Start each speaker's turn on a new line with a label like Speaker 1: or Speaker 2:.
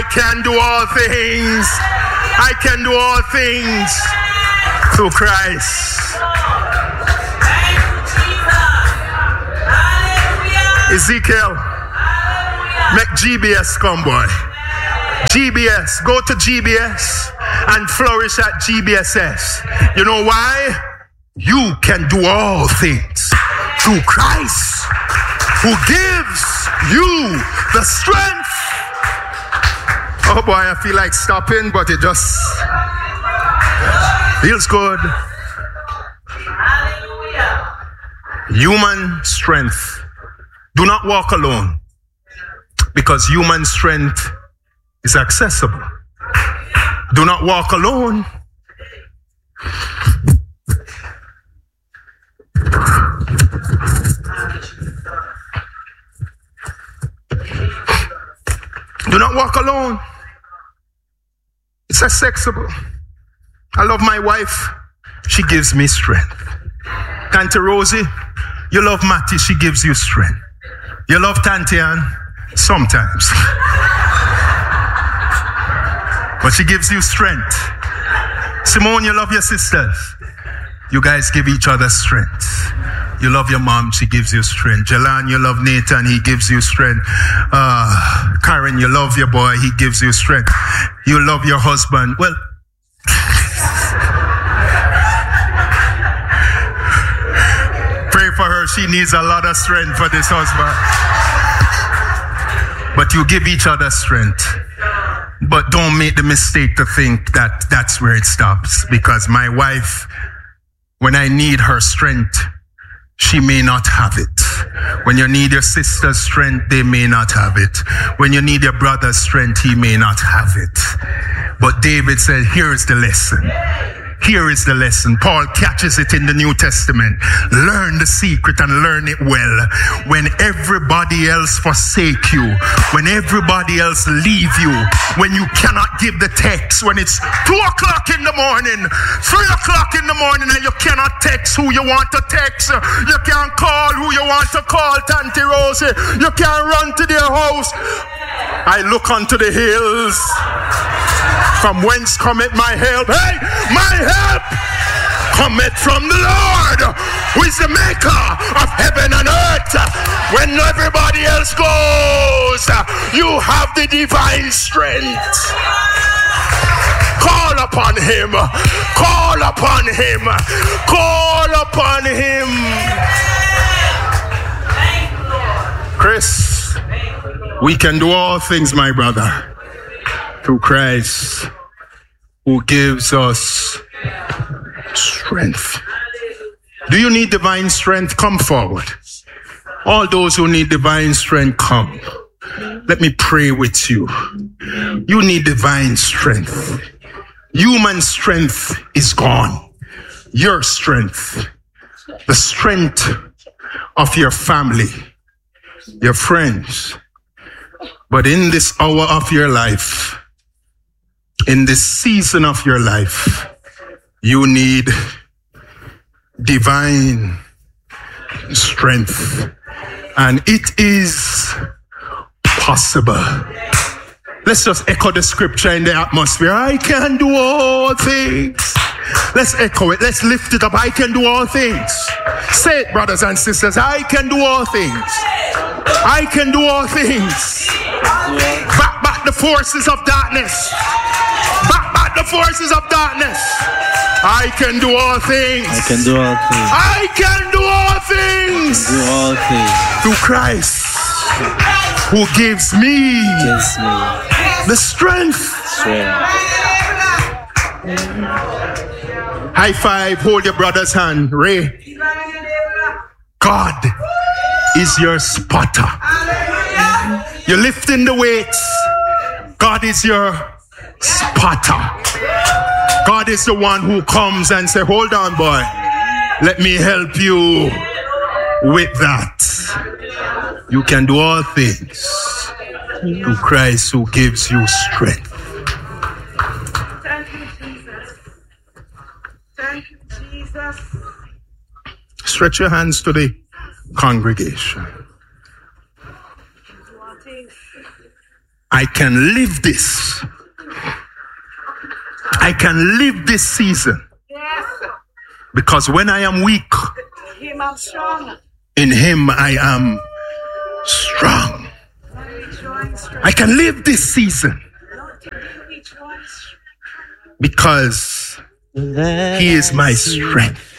Speaker 1: can do all things. I can do all things through Christ. Ezekiel, make GBS come, boy. GBS, go to GBS and flourish at GBSS. You know why? You can do all things through Christ, who gives you the strength. Oh boy, I feel like stopping, but it just feels good. Human strength. Do not walk alone, because human strength is accessible. Do not walk alone. Do not walk alone. It's accessible. I love my wife. She gives me strength. Tante Rosie, you love Matty. She gives you strength. You love Tante Ann? Sometimes. But she gives you strength. Simone, you love your sisters. You guys give each other strength. You love your mom, she gives you strength. Jalan, you love Nathan, he gives you strength. Karen, you love your boy, he gives you strength. You love your husband. Well, pray for her. She needs a lot of strength for this husband. But you give each other strength. But don't make the mistake to think that that's where it stops. Because my wife, when I need her strength, she may not have it. When you need your sister's strength, they may not have it. When you need your brother's strength, he may not have it. But David said, here is the lesson. Here is the lesson. Paul catches it in the New Testament. Learn the secret and learn it well. When everybody else forsake you, when everybody else leave you, when you cannot give the text, when it's 2 o'clock in the morning, 3 o'clock in the morning, and you cannot text who you want to text, you can't call who you want to call, Tante Rosie, you can't run to their house. I look unto the hills, from whence cometh my help. Hey, my help cometh from the Lord, who is the maker of heaven and earth. When everybody else goes, you have the divine strength. Call upon him. Call upon him. Call upon him. Chris, we can do all things, my brother, through Christ, who gives us strength. Do you need divine strength? Come forward. All those who need divine strength, come. Let me pray with you. You need divine strength. Human strength is gone. Your strength, the strength of your family, your friends. But in this hour of your life, in this season of your life, you need divine strength. And it is possible. Let's just echo the scripture in the atmosphere. I can do all things. Let's echo it. Let's lift it up. I can do all things. Say it, brothers and sisters. I can do all things. I can do all things. Back the forces of darkness. Back the forces of darkness. I can do all things.
Speaker 2: I can do all things.
Speaker 1: I can do all things.
Speaker 2: Do all things.
Speaker 1: Through Christ, who gives me the strength. High five. Hold your brother's hand. Ray. God is your spotter. You're lifting the weights. God is your spotter. God is the one who comes and says, hold on, boy. Let me help you with that. You can do all things through Christ who gives you strength.
Speaker 3: Thank you, Jesus. Thank you, Jesus.
Speaker 1: Stretch your hands to the congregation. I can live this. I can live this season.
Speaker 3: Yes.
Speaker 1: Because when I am weak,
Speaker 3: Him I'm strong.
Speaker 1: in him I am strong. I can live this season because he is my strength.